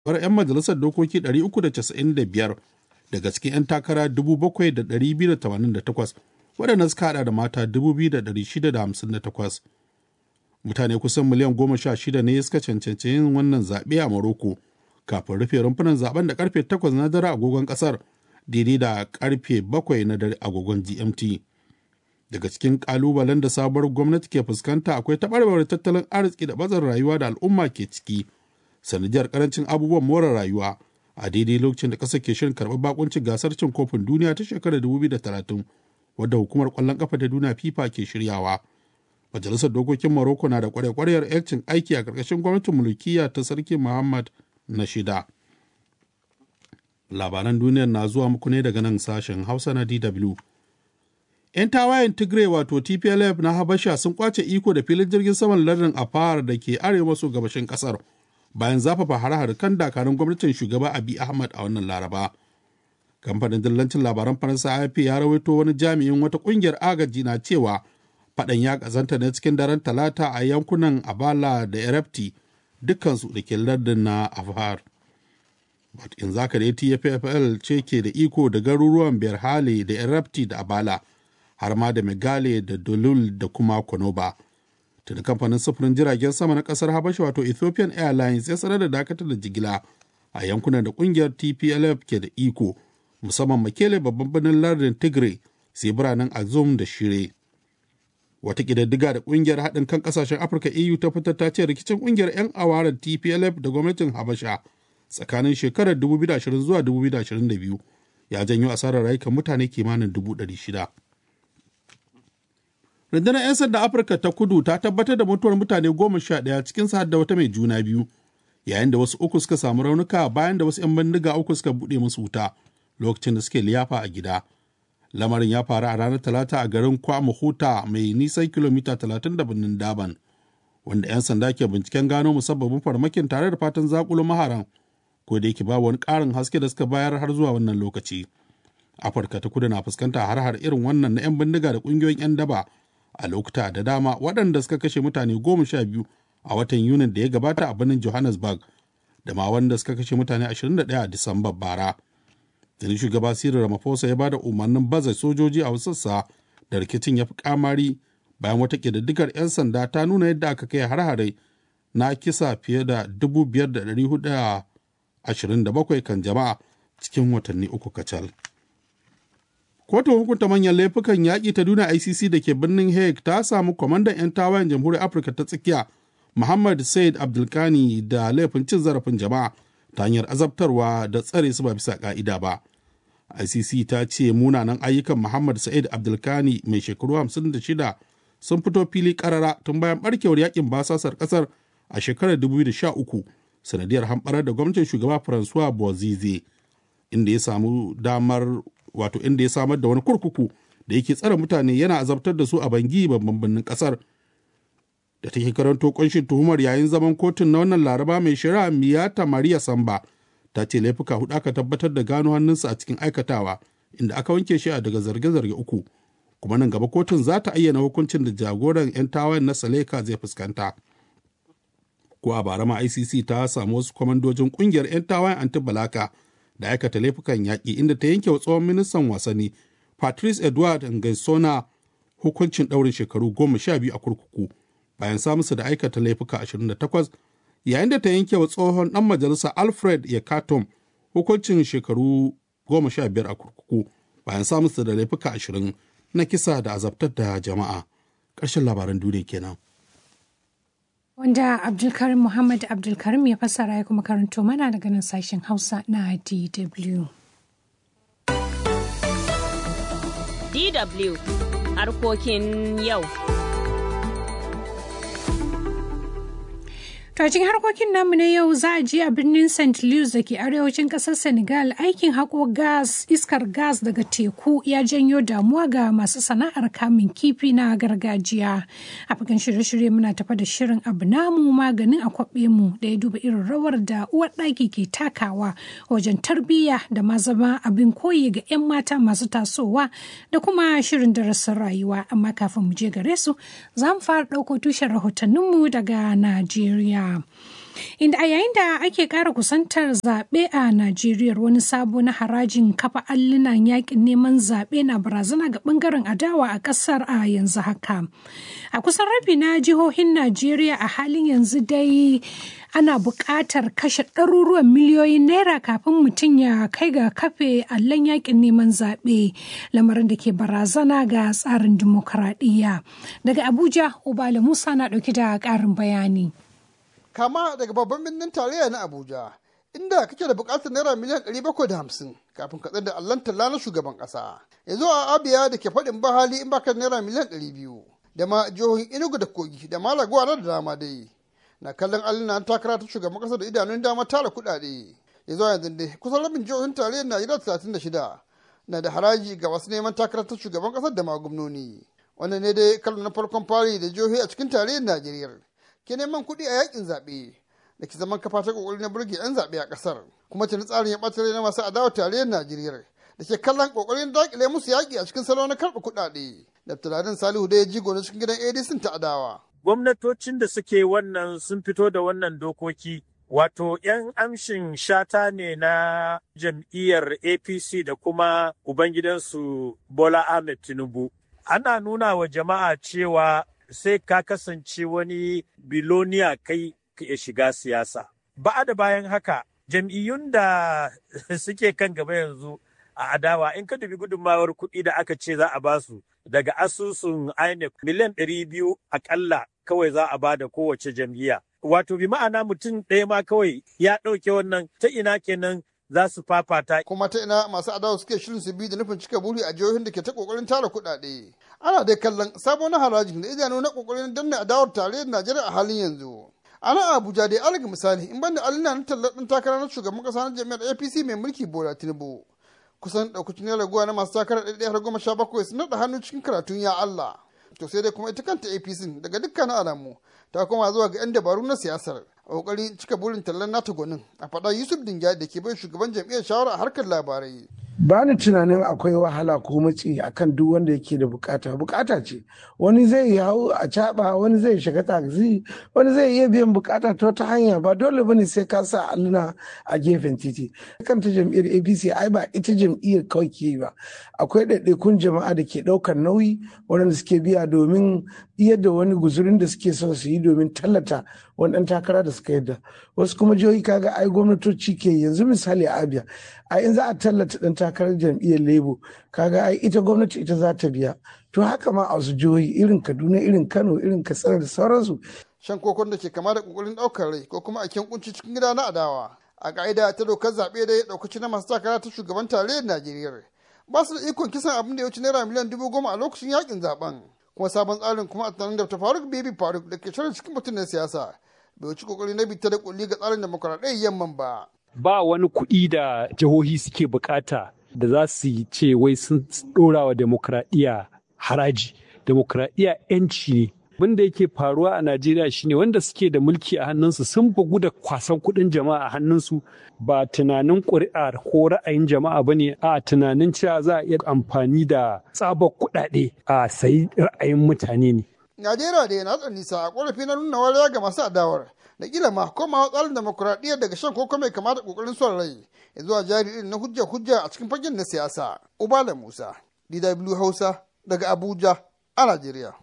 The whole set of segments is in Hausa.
'yan majalisar dokoki 395 daga cikin 'yan takara 7,288 waɗanda suka haɗa da mata 2,658. Mutane kusan miliyan 16 ne suka cancanci yin wannan zaɓe a Morocco kafin rufe rumfunan zaben da karfe 8 na dare agogon ƙasar daidai da karfe 7 na dare agogon GMT. Daga cikin ƙalubalen da sabuwar gwamnati ke fuskanta akwai taɓarɓarewar tattalin arziki da matsin rayuwa da al'umma ke ciki sanadiyar ƙarancin abubuwan more rayuwa a daidai lokacin da ƙasar ke shirin karɓar bakuncin gasar cin kofin duniya ta shekarar 2030 wadda hukumar ƙwallon ƙafa ta duniya FIFA ke shiryawa. Majalisar Dokokin Morocco na da ƙwarya-ƙwaryar 'yancin aiki a ƙarƙashin gwamnatin mulkiyya ta Sarki Muhammad na 6. Labaran duniyar na zuwa muku ne daga nan sashen Hausa na DW. 'Yan tawayen Tigray wato TPLF na Habasha sun kwace iko da filin jirgin saman lardin Afar da ke arewa maso gabashin ƙasar bayan zafafa hare-hare kan dakarun gwamnatin shugaba Abiy Ahmad a wannan Laraba. Kamfanin dillancin labaran Faransa AFP ya rawaito wani jami'in wata ƙungiyar agaji na cewa faɗan ya ƙazanta ne cikin daren Talata a yankunan Abala da Erepti dukkansu da ke lardin na Afar. In zaka da TPLF ce ke da iko da garuruwan Berhale da Erepti da Abala har ma da Megale da Dolul da kuma Konoba. Tuni kamfanin sufurin jiragen sama na kasar Habasha wato Ethiopian Airlines ya sanar da dakatar da jigila a yankunan da kungiyar TPLF ke da iko, musamman Mekele babban birnin lardin Tigray sai biranen Azum da Shire. Wata ƙididdiga da kungiyar haɗin kan ƙasashen Afirka EU ta fitar ta ce rikicin kungiyar 'yan awarar TPLF da gwamnatin Habasha tsakanin shekarar 2020 zuwa 2022 ya janyo asarar rayukan mutane kimanin 600,000. Rundunar 'yan sanda Afirka ta Kudu ta tabbatar da mutuwar mutane 11 cikin har da wata mai juna biyu, yayin da wasu 3 suka samu raunuka bayan da wasu 'yan bindiga 3 suka buɗe musu wuta lokacin da suke liyafa a gida. Lamarin ya faru a ranar Talata a garin Kwamuhuta mai nisan kilomita 30 da birnin Daban, wanda 'yan sanda ke binciken gano musabbabin farmakin tare da fatan zakulo maharan, ko da yake babu wani ƙarin haske da suka bayar har zuwa wannan lokaci. Afirka ta Kudu na fuskanta har irin wannan na 'yan bindiga da ƙungiyoyin 'yan daba a lokuta da dama waɗanda suka kashe mutane 12 a watan Yunin da ya gabata a birnin Johannesburg da ma wanda suka kashe mutane 21 a Disambar bara. Tuni shugaba Cyril Ramaphosa ya bada umarnin baza sojoji a wasu sassa da rikicin ya fi kamari bayan wata ƙididdigar 'yan sanda ta nuna yadda aka kai har-hare na kisa fiye da 5,427 kan jama'a cikin watanni 3 kacal. Kotun hukunta manyan laifukan yaƙi ta duniya ICC da ke birnin Hague ta samu kwamandan 'yan tawayen jamhuriyar Afirka ta tsakiya Muhammad Said Abdulkani da laifin cin zarafin jama'a ta hanyar azabtarwa da tsare su ba bisa ƙa'ida ba. ICC ta ce munanan ayyukan Muhammad Said Abdulkani mai shekaru 56 sun fito fili ƙarara tun bayan ɓarkewar yaƙin basasar ƙasar a shekarar 2013 sanadiyar hamɓarar da gwamnatin shugaba Francois Bozize, inda ya samar da wani kurkuku da yake tsare mutane yana azabtar da su a Bangi babban birnin kasar. Da take karanto kunshin tuhumar yayin zaman kotun na wannan Laraba mai shari'a Miyata Maria Samba ta ce laifuka 4 aka tabbatar da gano hannunsa a cikin aikatawa, inda aka wanke shi daga zarge-zarge 3, kuma nan gaba kotun za ta ayyana hukuncin da jagoran 'yan tawayen na Saleka zai fuskanta. Ko a bara ma ICC ta samu wasu kwamandojin kungiyar 'yan tawayen Anti-Balaka da aikata laifukan yaƙi, inda ta yanke wa tsohon ministan wasanni Patrice Edward Ngaisona hukuncin ɗaurin shekaru 12 a kurkuku bayan samunsa da aikata laifuka 28, yayin da ta yanke wa tsohon ɗan majalisa Alfred Yekatom hukuncin shekaru 15 a kurkuku bayan samunsa da laifuka 20 na kisa da azabtar da jama'a. Ƙarshen labaran duniya kenan. Wanda Abdulkarim Muhammad Abdulkarim ya fassara ya kuma karanto mana daga nan sashen Hausa na DW. DW harkokin yau. To cikin harkokin namu na yau za a je a birnin St. Louis da ke arewacin ƙasar Senegal aikin haƙo iskar gas daga teku ya janyo damuwa ga masu sana'ar kamun kifi na gargajiya. A fagen shirye-shirye muna tafa da shirin abu namu maganin akwabe mu da ya duba irin rawar da uwar ɗaki ke takawa wajen tarbiyya da ma zama abin koyi ga 'yan mata masu tasowa da kuma shirin darasin rayuwa. Amma kafin mu je gare su za mu fara ɗauko tushen rahotanninmu daga Najeriya. Inda a yayin da ake ƙara kusantar zaɓe a Najeriya, wani sabo na harajin kafa allunan yakin neman zaɓe na barazana ga ɓangaren adawa a ƙasar a yanzu haka. A kusan rabi na jihohin Najeriya a halin yanzu dai ana buƙatar kashe ɗaruruwan miliyoyin naira kafin mutum ya kai ga kafe allon yakin neman zaɓe, lamarin da ke barazana ga tsarin dimokuraɗiyya. Daga Abuja, Ubala Musa na ɗauki da ƙarin bayani. Kama daga babban birnin tarayya na Abuja, inda kake da buƙatar naira miliyan 750 kafin ka da allon talla na shugaban ƙasa. Yanzu a Abia da ke faɗin bahali in baka naira miliyan 200, da ma jihohin Enugu da Kogi da Malaguwa da dama dai. Na kallon allon takara ta shugaban ƙasa da idanun dama tara kuɗaɗe. Yanzu yanzu dai kusan rabin jihohin tarayyar Najeriya 36 na da haraji ga wasu neman takara ta shugaban ƙasar da ma gwamnoni. Wannan ne dai kallon na farkon fari da jihohi a cikin tarayyar Najeriya ke neman kuɗi a yakin zaɓe da ke zaman kafa ta ƙoƙari na burge 'yan zaɓe a ƙasar, kuma tuni tsarin ya ɓata na masu adawa tarayyar Najeriya da ke kallon ƙoƙarin daƙile musu yaƙi a cikin salo na karɓa kuɗaɗe. Daftaradin Salihu da ya jigo na cikin gidan ADC ta adawa. Gwamnatocin da suke wannan sun fito da wannan dokoki, wato 'yan amshin shata ne na jam'iyyar APC da kuma ubangidansu Bola Ahmed Tinubu. Ana nuna wa jama'a cewa sai ka kasance wani biloniya kai ka iya shiga siyasa. Ba da bayan haka, jam'iyyun da suke kan gaba yanzu a adawa in ka dubi gudunmawar kuɗi da aka ce za a basu daga asusun INEC miliyan 200 akalla kawai za a bada kowace jam'iyya. Wato bi ma'ana mutum ɗaya ma kawai ya ɗauke wannan, ta ina kenan za su fafata. Kuma ta ina masu adawa suke shirin su bi da nufin cika buri a jihohin da ke ta kokarin tara kuɗaɗe. Ana dai kallon sabon harajin da idanu na kokarin danne adawar tarayyar Najeriya a halin yanzu. Ana Abuja dai alaga misali in banda alina na tallar ɗin takara na shugaban ƙasa na jami'ar APC mai mulki Bola Tinubu. Kusan ɗaukacin na raguwa na masu takarar 117 sun naɗa hannu cikin karatun ya Allah. To sai dai kuma ita kanta APC daga dukkanin alamu ta koma zuwa ga 'yan dabaru na siyasar a kokarin cika burin tallan nata gwanin, a faɗa Yusuf Dinga da ke bai shugaban jam'iyyar shawara a harkar labarai. Ba ni tunanin akwai wahala ko matsi akan duk wanda yake da bukata ce. Wani zai hau a caɓa, wani zai shiga taxi, wani zai iya biyan bukata ta wata hanya, ba dole bane sai ka sa alluna a gefen titi. Kanta jam'iyyar APC ai ba ita jam'iyyar kawai ke ba, akwai ɗaiɗaikun jama'a da ke ɗaukar nauyi waɗanda suke biya domin yadda wani guzurin da suke son su yi domin tallata wani ɗan takara da suka yadda. Wasu kuma jihohi kaga ai gwamnatoci ke, yanzu misali a Abia ai in za a tallata ɗan takarar jam'iyyar Labour kaga ai ita gwamnati ita za ta biya. To haka ma a wasu jihohi irin Kaduna, irin Kano, irin Katsina da sauransu. Shan kokon da ke kama da kokarin ɗaukar rai ko kuma a kunci cikin gida na adawa. A ka'ida ta dokar zaɓe da ya ɗaukaci na masu takara ta shugaban tarayyar Najeriya. Ba su da ikon kisan abin da ya wuce naira miliyan 10,000 a lokacin yakin zaben. Kuma sabon tsarin kuma a tunanin da ta Faruk Bibi Faruk da ke shirin cikin mutum na siyasa bai wuce kokari na bita da kulli ga tsarin demokuraɗiyyar yamman ba. Ba wani kuɗi da jihohi suke bukata da za su yi ce wai sun ɗora wa demokuraɗiyya haraji. Demokuraɗiyya 'yanci ne. Abin da yake faruwa a Najeriya shine wanda suke da mulki a hannunsu sun bugu da kwasan kuɗin jama'a a hannunsu, ba tunanin ƙuri'a ko ra'ayin jama'a ba ne, a tunanin cewa za a iya amfani da tsabar kuɗaɗe a sayi ra'ayin mutane ne. Najeriya da yana nisa a ƙorafi na nuna wariya ga masu adawar da kila ma komawa tsarin demokuraɗiyya daga shan koko mai kama da ƙoƙarin son rai ya zuwa jari na hujja a cikin fagen na siyasa. Ubala Musa, DW Hausa daga Abuja a Najeriya.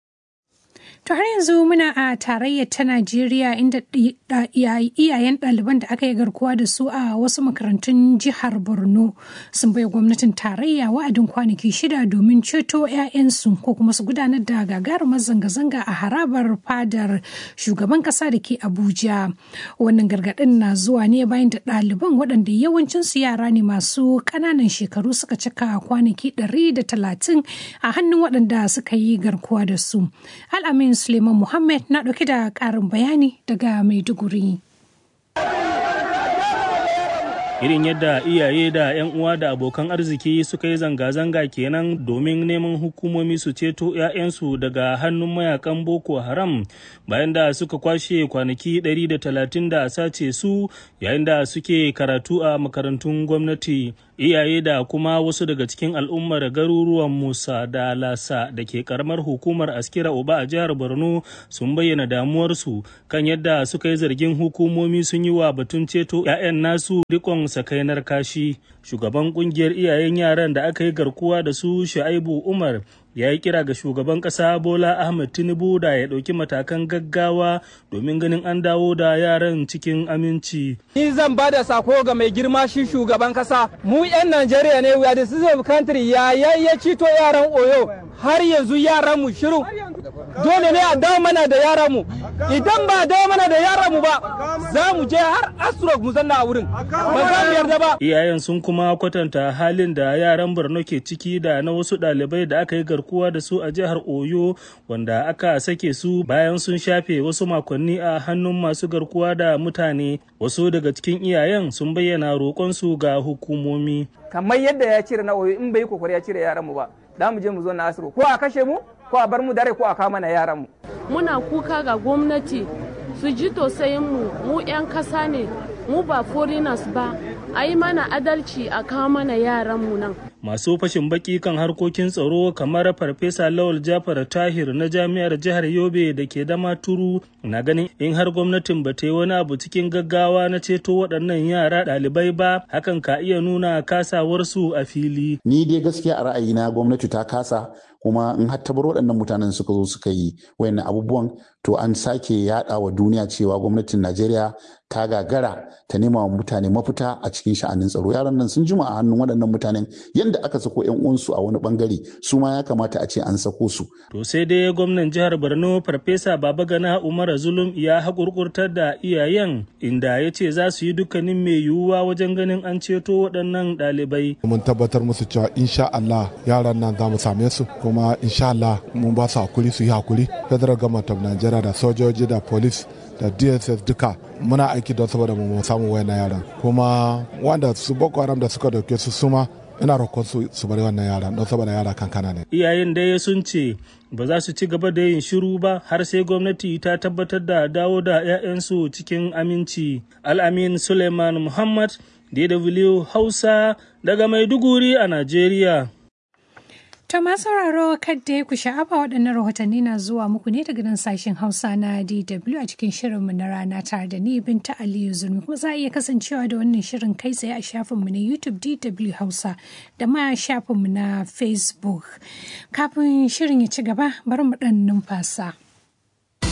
To har yanzu muna a tarayyar ta Najeriya inda iyayen ɗaliban da aka yi garkuwa da su a wasu makarantun jihar Borno sun bai gwamnatin tarayya wa'adin kwanaki 6 domin ceto 'ya'yansu ko kuma su gudanar da gagarumar zanga-zanga a harabar fadar shugaban ƙasa da ke Abuja. Wannan gargaɗin na zuwa ne bayan da ɗaliban waɗanda yawancinsu yara ne masu ƙananan shekaru suka cika kwanaki 130 a hannun waɗanda suka yi garkuwa da su. Al'amin Suleiman Muhammad na ɗauke da ƙarin bayani daga Maiduguri. Irin yadda iyaye da 'yan uwa da abokan arziki suka yi zanga-zanga kenan domin neman hukumomi su ceto 'ya'yansu daga hannun mayakan Boko Haram bayan da suka kwashe kwanaki 130 da sace su yayin da suke karatu a makarantun gwamnati Iyaye da kuma wasu daga cikin al'ummar garuruwan Musa da Lasa da ke karamar hukumar Askira Uba a jihar Borno sun bayyana damuwarsu kan yadda suka yi zargin hukumomi sun yi wa batun ceto 'ya'yan nasu rikon sakainar kashi. Shugaban kungiyar iyayen yaran da aka yi garkuwa da su Shu'aibu Umar ya yi kira ga shugaban ƙasa Bola Ahmed Tinubu da ya ɗauki matakan gaggawa domin ganin an dawo da yaran cikin aminci. Ni zan ba da sako ga mai girma shi shugaban ƙasa. Mu 'yan Najeriya ne, we are the citizen of country, ya cito yaran Oyo har yanzu yaran mu shiru. Dole ne a dawo mana da yaran mu. Idan ba a dawo mana da yaran mu ba, za mu je har Asurok mu zanna a wurin. Ba za mu yarda ba. Iyayen sun kuma kwatanta halin da yaran Borno ke ciki da na wasu ɗalibai da aka yi garkuwa da su a jihar Oyo wanda aka sake su bayan sun shafe wasu makonni a hannun masu garkuwa da mutane. Wasu daga cikin iyayen sun bayyana roƙonsu ga hukumomi. Kamar yadda ya cire na Oyo in bai kokari ya cire yaran mu ba, da mu je mu zo na Asiro ko a kashe mu ko a bar mu dare ko a kama na yaran mu. Muna kuka ga gwamnati su ji tausayin mu 'yan kasa ne, mu ba foreigners ba, a yi mana adalci a kawo mana yaran mu nan. Masu fashin baki kan harkokin tsaro kamar Farfesa Lawal Jafar Tahir na Jami'ar Jihar Yobe da ke Damaturu na ganin in har gwamnatin ba ta yi wani abu cikin gaggawa na ceto waɗannan yara ɗalibai ba, hakan ka iya nuna kasawarsu a fili. Ni dai gaskiya a ra'ayina gwamnati ta kasa, kuma in har tabar waɗannan mutanen suka zo suka yi wayannan abubuwan, to an sake yaɗa wa duniya cewa gwamnatin Najeriya ta gagara ta nema wa mutane mafita a cikin sha'anin tsaro. Yaran nan sun jima a hannun waɗannan mutanen, yanda aka sako 'yan uwansu a wani bangare su ma ya kamata a ce an sako su. To sai dai gwamnan jihar Borno Farfesa Babagana Umar Zulum ya haƙurƙurtar da iyayen, inda ya ce za su yi dukkanin mai yiwuwa wajen ganin an ceto waɗannan ɗalibai. Mun tabbatar musu cewa insha Allah yaran nan za mu same su, kuma insha Allah mun ba su hakuri su yi hakuri. Federal Government of Nigeria da sojoji da police da DSS duka muna aiki don saboda mu samu wayannan yaran, kuma wanda su Boko Haram da suka dauke su suma ina roƙon su bari wannan yaran don saboda yara kankana ne. Iyayen dai sun ce ba za su ci gaba da yin shiru ba har sai gwamnati ta tabbatar da dawo da 'ya'yansu cikin aminci. Al-Amin Suleiman Muhammad, DW Hausa daga Maiduguri a Najeriya. To masu sauraro kadda ku sha'afa waɗannan rahotanni na zuwa muku ne daga nan sashen Hausa na DW a cikin shirinmu na rana tare da ni Binta Aliyu Zulmi, kuma za a iya kasancewa da wannan shirin kai tsaye a shafinmu na YouTube DW Hausa da ma shafinmu na Facebook. Kafin shirin ya ci gaba, bari mu ɗan numfasa.